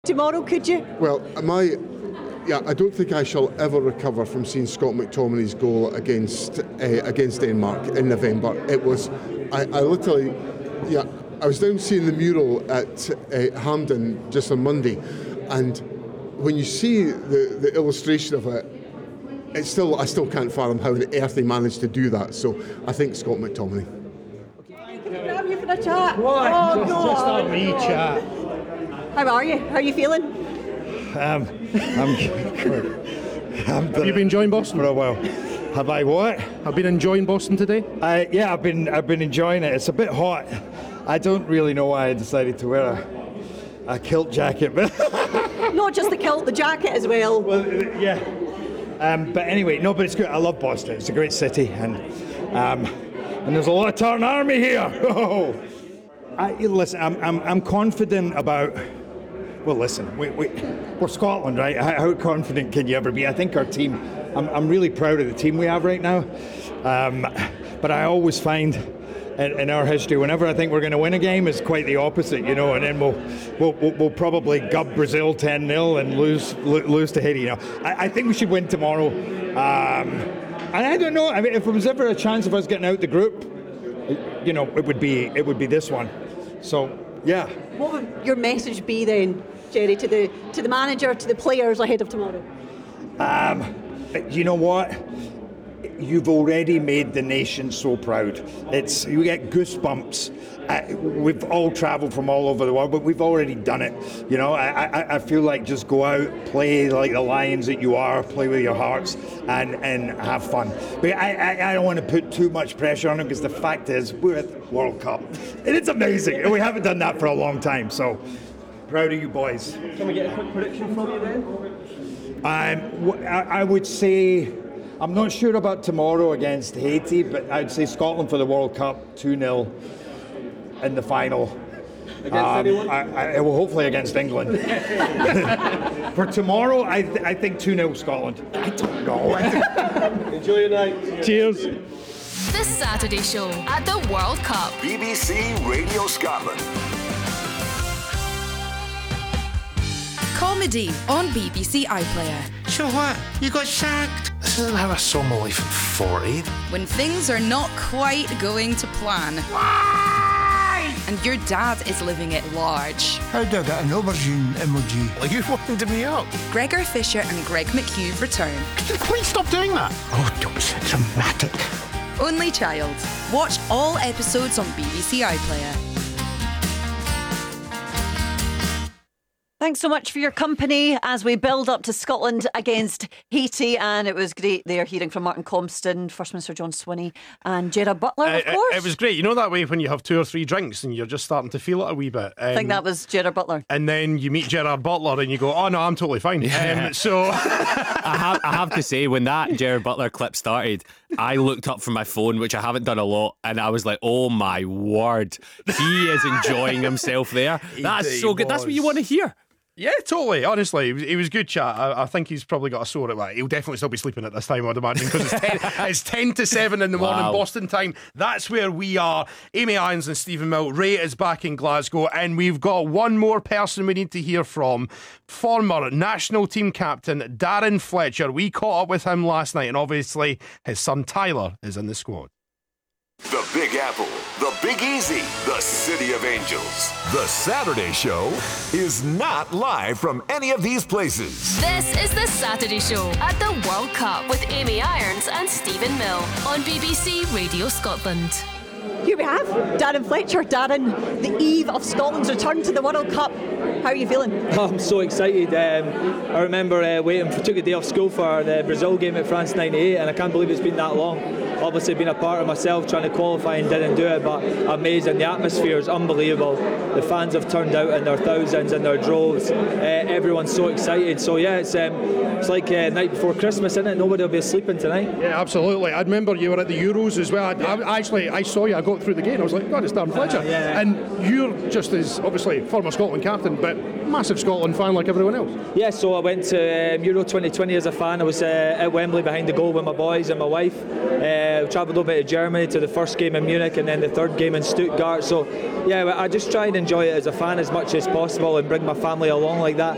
tomorrow, could you? Well, I don't think I shall ever recover from seeing Scott McTominay's goal against Denmark in November. It was, I literally, I was down seeing the mural at Hampden just on Monday, and when you see the illustration of it, I still can't fathom how on earth they managed to do that. So I think Scott McTominay. Can I grab you for a chat? What? Oh, Just a wee chat. How are you? How are you feeling? I'm Have you been enjoying Boston for a while? Have I what? I've been enjoying Boston today. Yeah, I've been enjoying it. It's a bit hot. I don't really know why I decided to wear a kilt jacket, but Not just the kilt, the jacket as well. well, yeah. But anyway, no, but it's good. I love Boston. It's a great city, and there's a lot of Tartan Army here. Listen, I'm confident about. Well, listen, we're Scotland, right? How confident can you ever be? I think our team. I'm really proud of the team we have right now. But I always find in our history, whenever I think we're going to win a game, it's quite the opposite, you know. And then we'll probably gub Brazil 10-0 and lose to Haiti. You know, I think we should win tomorrow. And I don't know. I mean, if there was ever a chance of us getting out the group, you know, it would be this one. So yeah. What would your message be then, Jerry, to the manager, to the players ahead of tomorrow? You know what? You've already made the nation so proud. You get goosebumps. We've all travelled from all over the world, but we've already done it. You know, I feel like just go out, play like the Lions that you are, play with your hearts, and have fun. But I don't want to put too much pressure on them, because the fact is we're at the World Cup, and it's amazing, and we haven't done that for a long time. So proud of you boys. Can we get a quick prediction from you then? I would say, I'm not sure about tomorrow against Haiti, but I'd say Scotland for the World Cup, 2-0 in the final. Against anyone? Well, hopefully against England. For tomorrow, I think 2-0 Scotland. I don't know. Enjoy your night. Cheers. The Saturday Show at the World Cup. BBC Radio Scotland. Comedy on BBC iPlayer. So what? You got sacked? This isn't how I saw my life at 40. When things are not quite going to plan. Why? And your dad is living it large. How do I get an aubergine emoji? Are you winding me up? Gregor Fisher and Greg McHugh return. Could you please stop doing that? Oh, don't be so dramatic. Only Child. Watch all episodes on BBC iPlayer. Thanks so much for your company as we build up to Scotland against Haiti, and it was great there hearing from Martin Compston, First Minister John Swinney and Gerard Butler, of course. It was great. You know that way when you have 2 or 3 drinks and you're just starting to feel it a wee bit. I think that was Gerard Butler. And then you meet Gerard Butler and you go, oh no, I'm totally fine. So I have to say, when that Gerard Butler clip started, I looked up from my phone, which I haven't done a lot, and I was like, oh my word, he is enjoying himself there. That's so good. That's what you want to hear. yeah, totally. Honestly, it was good chat. I think he's probably got a sore at that. He'll definitely still be sleeping at this time, I'd imagine, because it's 10 to 7 in the morning, Boston time. That's where we are. Amy Irons and Stephen Mill. Ray is back in Glasgow, and we've got one more person we need to hear from. Former national team captain Darren Fletcher. We caught up with him last night, and obviously his son Tyler is in the squad. The Big Apple, the Big Easy, the City of Angels. The Saturday Show is not live from any of these places. This is The Saturday Show at the World Cup with Amy Irons and Stephen Mill on BBC Radio Scotland. Here we have Darren Fletcher. Darren, the eve of Scotland's return to the World Cup. How are you feeling? I'm so excited. I remember took a day off school for the Brazil game at France 98, and I can't believe it's been that long. Obviously been a part of myself trying to qualify and didn't do it, but amazing. The atmosphere is unbelievable. The fans have turned out in their thousands and their droves. Everyone's so excited. So yeah, it's like night before Christmas, isn't it? Nobody will be sleeping tonight. Yeah, absolutely. I remember you were at the Euros as well. I saw you. I got through the gate and I was like, God, it's Darren Fletcher. Yeah. And you're just as, obviously, former Scotland captain, but massive Scotland fan like everyone else. Yeah, so I went to Euro 2020 as a fan. I was at Wembley behind the goal with my boys and my wife. Travelled over to Germany to the first game in Munich and then the third game in Stuttgart. So yeah, I just try and enjoy it as a fan as much as possible and bring my family along like that.